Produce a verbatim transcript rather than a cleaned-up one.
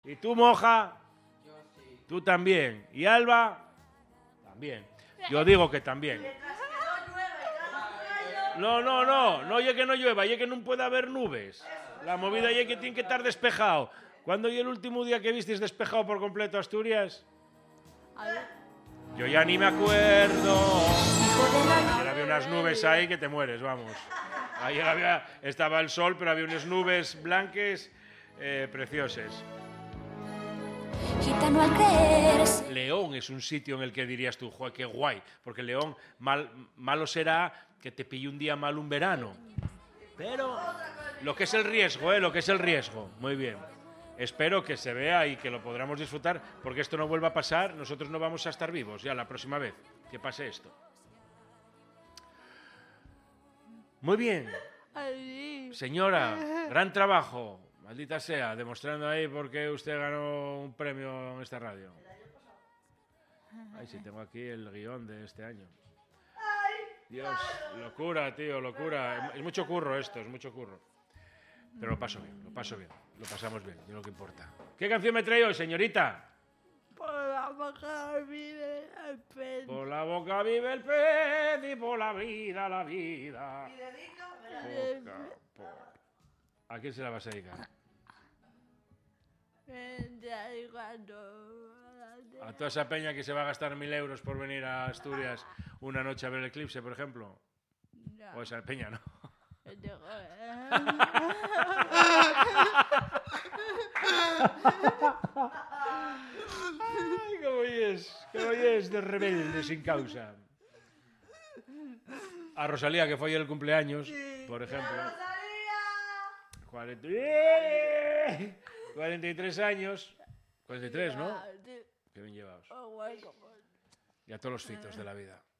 ¿Y tú, Moja? Yo sí. Tú también. ¿Y Alba? También. Yo digo que también. No, no, no. No oye que no llueva, oye que no puede haber nubes. La movida oye que tiene que estar despejado. ¿Cuándo y el último día que visteis despejado por completo Asturias? Yo ya ni me acuerdo. Ayer había unas nubes ahí que te mueres, vamos. Ayer había, estaba el sol, pero había unas nubes blancas eh, preciosas. Gitano al creerse. León es un sitio en el que dirías tú, joder, qué guay, porque León mal, malo será que te pille un día mal un verano. Pero lo que es el riesgo, ¿eh? Lo que es el riesgo. Muy bien. Espero que se vea y que lo podamos disfrutar, porque esto no vuelva a pasar. Nosotros no vamos a estar vivos ya la próxima vez que pase esto. Muy bien. Señora, gran trabajo. Maldita sea, demostrando ahí por qué usted ganó un premio en esta radio. Ay, sí, tengo aquí el guión de este año. Dios, locura, tío, locura. Es mucho curro esto, es mucho curro. Pero lo paso bien, lo paso bien. Lo pasamos bien, es lo que importa. ¿Qué canción me trae hoy, señorita? Por la boca vive el pez. Por la boca vive el pez y por la vida la vida. ¿Y dedico? Poca, poca. ¿A quién se la vas a dedicar? ¿A toda esa peña que se va a gastar mil euros por venir a Asturias una noche a ver el eclipse, por ejemplo? No. O esa peña, ¿no? Ay, cómo es, cómo es de rebelde sin causa. A Rosalía, que fue ayer el cumpleaños, por ejemplo. cuarenta cuarenta y tres años. cuarenta y tres, ¿no? Qué bien llevados. Y a todos los fitos de la vida.